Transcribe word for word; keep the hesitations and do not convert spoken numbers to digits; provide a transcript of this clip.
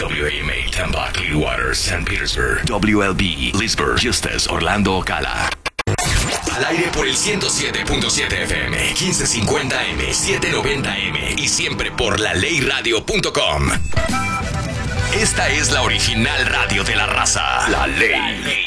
W A M A Tampa, Clearwater, Saint Petersburg. W L B Leesburg, Eustis, Orlando, Ocala. Al aire por el ciento siete punto siete F M, quince cincuenta M, setecientos noventa M y siempre por la ley radio punto com. Esta es la original radio de la raza. La Ley.